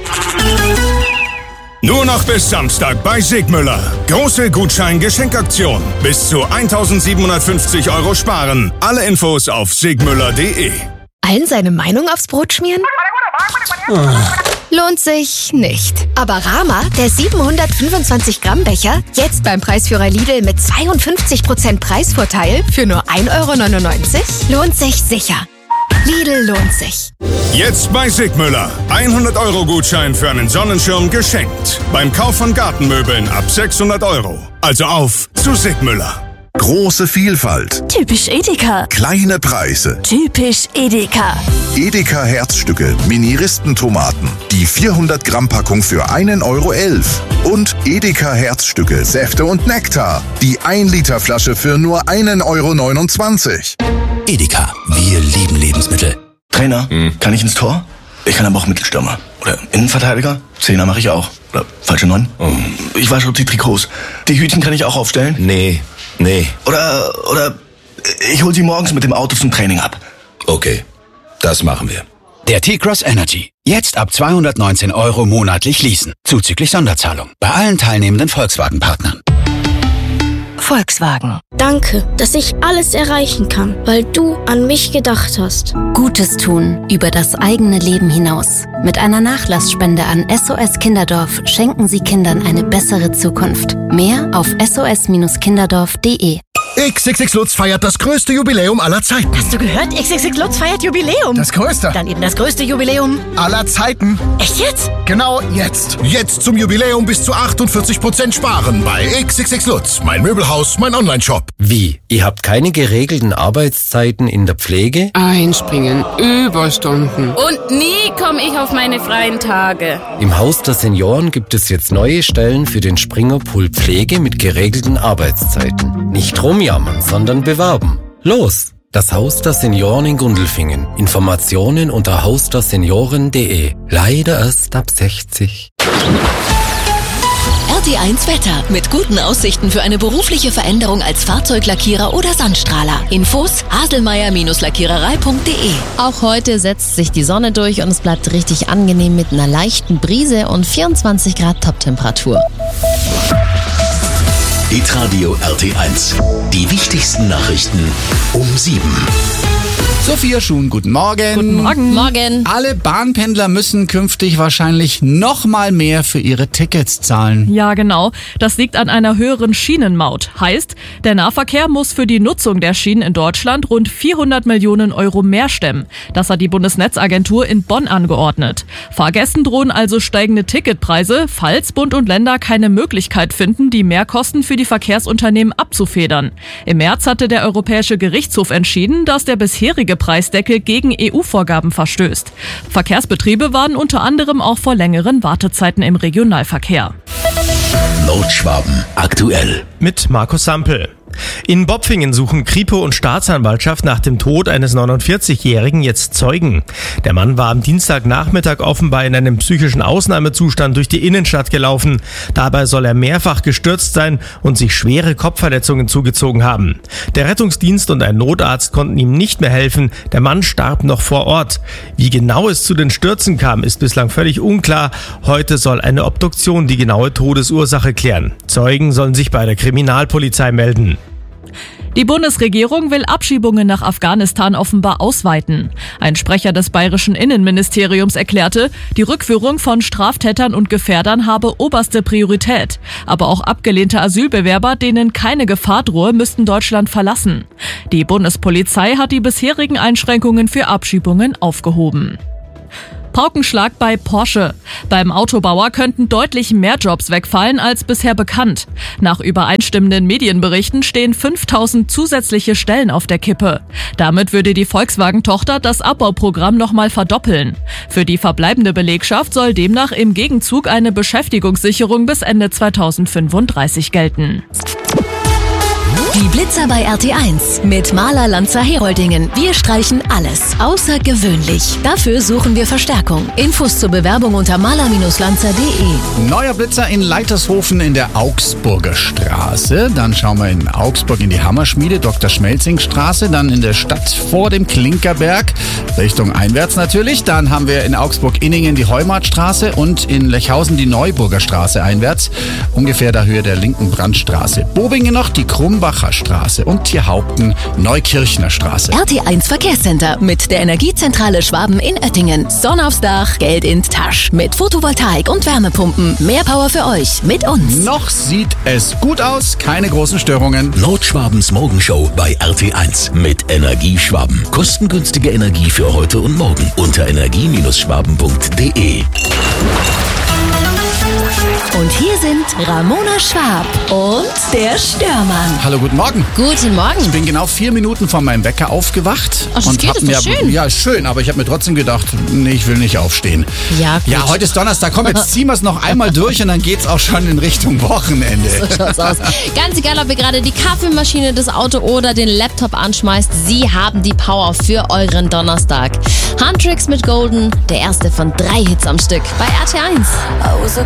Nur noch bis Samstag bei Sigmüller. Große Gutschein-Geschenkaktion. Bis zu 1.750 € sparen. Alle Infos auf sigmüller.de. Allen seine Meinung aufs Brot schmieren? Lohnt sich nicht. Aber Rama, der 725-Gramm-Becher, jetzt beim Preisführer Lidl mit 52% Preisvorteil für nur 1,99 €? Lohnt sich sicher. Lidl lohnt sich. Jetzt bei Sigmüller. 100 € Gutschein für einen Sonnenschirm geschenkt. Beim Kauf von Gartenmöbeln ab 600 €. Also auf zu Sigmüller. Große Vielfalt. Typisch Edeka. Kleine Preise. Typisch Edeka. Edeka Herzstücke Mini-Ristentomaten. Die 400 Gramm Packung für 1,11 €. Und Edeka Herzstücke Säfte und Nektar. Die 1 Liter Flasche für nur 1,29 €. Edeka, wir lieben Lebensmittel. Trainer, kann ich ins Tor? Ich kann aber auch Mittelstürmer. Oder Innenverteidiger? Zehner mache ich auch. Oder falsche 9? Ich wasche die Trikots. Die Hütchen kann ich auch aufstellen? Nee. Oder ich hol sie morgens mit dem Auto zum Training ab. Okay, das machen wir. Der T-Cross Energy. Jetzt ab 219 € monatlich leasen. Zuzüglich Sonderzahlung. Bei allen teilnehmenden Volkswagen-Partnern. Volkswagen. Danke, dass ich alles erreichen kann, weil du an mich gedacht hast. Gutes tun über das eigene Leben hinaus. Mit einer Nachlassspende an SOS Kinderdorf schenken Sie Kindern eine bessere Zukunft. Mehr auf sos-kinderdorf.de. XXX Lutz feiert das größte Jubiläum aller Zeiten. Hast du gehört? XXX Lutz feiert Jubiläum. Das größte. Dann eben das größte Jubiläum aller Zeiten. Echt jetzt? Genau jetzt. Jetzt zum Jubiläum bis zu 48% sparen bei XXX Lutz. Mein Möbelhaus, mein Onlineshop. Wie? Ihr habt keine geregelten Arbeitszeiten in der Pflege? Einspringen, Überstunden. Und nie komme ich auf meine freien Tage. Im Haus der Senioren gibt es jetzt neue Stellen für den Springerpool Pflege mit geregelten Arbeitszeiten. Nicht rumjammern, sondern bewerben. Los! Das Haus der Senioren in Gundelfingen. Informationen unter hausdersenioren.de. Leider erst ab 60. RT1 Wetter. Mit guten Aussichten für eine berufliche Veränderung als Fahrzeuglackierer oder Sandstrahler. Infos haselmeier-lackiererei.de. Auch heute setzt sich die Sonne durch und es bleibt richtig angenehm mit einer leichten Brise und 24 Grad Toptemperatur. Hitradio RT1. Die wichtigsten Nachrichten um 7. Sophia Schuhn, guten Morgen. Guten Morgen. Morgen. Alle Bahnpendler müssen künftig wahrscheinlich noch mal mehr für ihre Tickets zahlen. Ja, genau. Das liegt an einer höheren Schienenmaut. Heißt, der Nahverkehr muss für die Nutzung der Schienen in Deutschland rund 400 Millionen € mehr stemmen. Das hat die Bundesnetzagentur in Bonn angeordnet. Fahrgästen drohen also steigende Ticketpreise, falls Bund und Länder keine Möglichkeit finden, die Mehrkosten für die Verkehrsunternehmen abzufedern. Im März hatte der Europäische Gerichtshof entschieden, dass der bisherige Preisdeckel gegen EU-Vorgaben verstößt. Verkehrsbetriebe warnen unter anderem auch vor längeren Wartezeiten im Regionalverkehr. Nordschwaben aktuell. Mit Markus Sampel. In Bopfingen suchen Kripo und Staatsanwaltschaft nach dem Tod eines 49-Jährigen jetzt Zeugen. Der Mann war am Dienstagnachmittag offenbar in einem psychischen Ausnahmezustand durch die Innenstadt gelaufen. Dabei soll er mehrfach gestürzt sein und sich schwere Kopfverletzungen zugezogen haben. Der Rettungsdienst und ein Notarzt konnten ihm nicht mehr helfen. Der Mann starb noch vor Ort. Wie genau es zu den Stürzen kam, ist bislang völlig unklar. Heute soll eine Obduktion die genaue Todesursache klären. Zeugen sollen sich bei der Kriminalpolizei melden. Die Bundesregierung will Abschiebungen nach Afghanistan offenbar ausweiten. Ein Sprecher des bayerischen Innenministeriums erklärte, die Rückführung von Straftätern und Gefährdern habe oberste Priorität. Aber auch abgelehnte Asylbewerber, denen keine Gefahr drohe, müssten Deutschland verlassen. Die Bundespolizei hat die bisherigen Einschränkungen für Abschiebungen aufgehoben. Paukenschlag bei Porsche. Beim Autobauer könnten deutlich mehr Jobs wegfallen als bisher bekannt. Nach übereinstimmenden Medienberichten stehen 5000 zusätzliche Stellen auf der Kippe. Damit würde die Volkswagen-Tochter das Abbauprogramm nochmal verdoppeln. Für die verbleibende Belegschaft soll demnach im Gegenzug eine Beschäftigungssicherung bis Ende 2035 gelten. Die Die Blitzer bei RT1 mit Maler Lanza Heroldingen. Wir streichen alles außergewöhnlich. Dafür suchen wir Verstärkung. Infos zur Bewerbung unter maler-lanza.de. Neuer Blitzer in Leitershofen in der Augsburger Straße. Dann schauen wir in Augsburg in die Hammerschmiede, Dr. Schmelzing Straße. Dann in der Stadt vor dem Klinkerberg, Richtung einwärts natürlich. Dann haben wir in Augsburg-Inningen die Heumartstraße und in Lechhausen die Neuburger Straße einwärts. Ungefähr der Höhe der linken Brandstraße. Bobingen noch die Krumbacher Straße und Tierhaupten Neukirchner Straße. RT1 Verkehrscenter mit der Energiezentrale Schwaben in Oettingen. Sonne aufs Dach, Geld in die Tasche. Mit Photovoltaik und Wärmepumpen. Mehr Power für euch mit uns. Noch sieht es gut aus, keine großen Störungen. Nordschwabens Morgenshow bei RT1 mit Energieschwaben. Kostengünstige Energie für heute und morgen unter energie-schwaben.de. Und hier sind Ramona Schwab und der Störmann. Hallo, guten Morgen. Guten Morgen. Ich bin genau 4 Minuten von meinem Wecker aufgewacht. Ach, das und geht, ist doch schön. Ja, schön, aber ich habe mir trotzdem gedacht, nee, ich will nicht aufstehen. Ja, gut. Ja, heute ist Donnerstag. Komm, jetzt ziehen wir es noch einmal durch und dann geht's auch schon in Richtung Wochenende. So schaut's aus. Ganz egal, ob ihr gerade die Kaffeemaschine, das Auto oder den Laptop anschmeißt, Sie haben die Power für euren Donnerstag. Huntrix mit Golden, der erste von 3 Hits am Stück bei RT1.